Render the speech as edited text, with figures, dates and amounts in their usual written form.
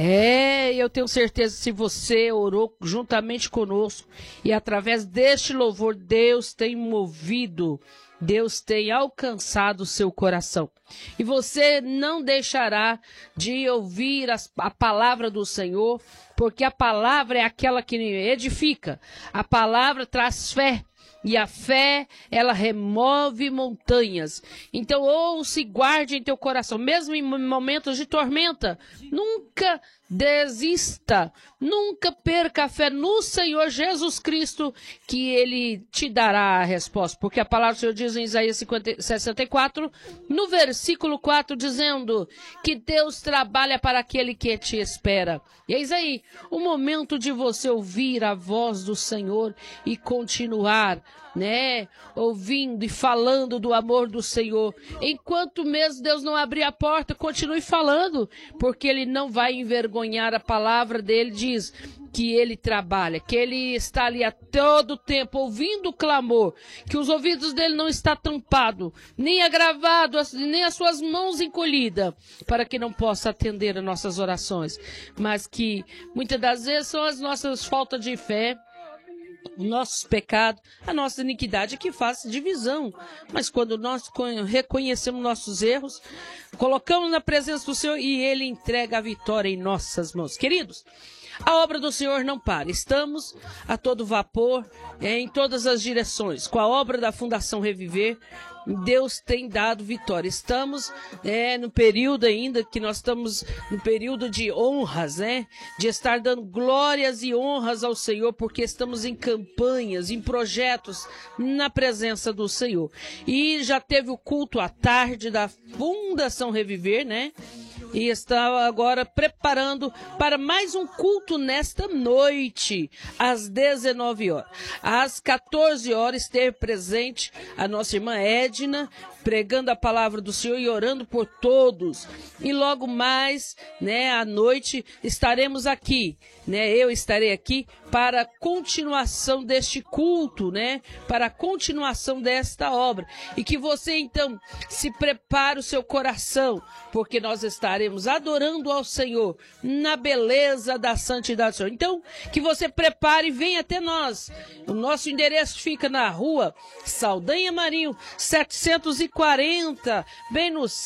Eu tenho certeza que se você orou juntamente conosco e através deste louvor, Deus tem movido, Deus tem alcançado o seu coração. E você não deixará de ouvir a palavra do Senhor, porque a palavra é aquela que edifica. A palavra traz fé. E a fé, ela remove montanhas. Então, ouça e guarde em teu coração, mesmo em momentos de tormenta. Nunca desista, nunca perca a fé no Senhor Jesus Cristo, que Ele te dará a resposta. Porque a palavra do Senhor diz em Isaías 64, no versículo 4, dizendo que Deus trabalha para aquele que te espera. E eis aí, o momento de você ouvir a voz do Senhor e continuar, ouvindo e falando do amor do Senhor. Enquanto mesmo Deus não abrir a porta, continue falando, porque Ele não vai envergonhar. A palavra dele diz que Ele trabalha, que Ele está ali a todo tempo ouvindo o clamor, que os ouvidos dele não estão tampados, nem agravados, nem as suas mãos encolhidas, para que não possa atender as nossas orações, mas que muitas das vezes são as nossas faltas de fé, os nossos pecados, a nossa iniquidade que faz divisão. Mas quando nós reconhecemos nossos erros, colocamos na presença do Senhor e Ele entrega a vitória em nossas mãos. Queridos, a obra do Senhor não para. Estamos a todo vapor, em todas as direções. Com a obra da Fundação Reviver, Deus tem dado vitória. Estamos no período ainda que nós estamos no período de honras, de estar dando glórias e honras ao Senhor, porque estamos em campanhas, em projetos na presença do Senhor. E já teve o culto à tarde da Fundação Reviver, e está agora preparando para mais um culto nesta noite, às 19 horas. Às 14 horas esteve presente a nossa irmã Edna, pregando a palavra do Senhor e orando por todos. E logo mais, à noite, estaremos aqui, eu estarei aqui para a continuação deste culto, para a continuação desta obra. E que você, então, se prepare o seu coração, porque nós estaremos adorando ao Senhor na beleza da santidade do Senhor. Então, que você prepare e venha até nós. O nosso endereço fica na rua Saldanha Marinho, 740, bem no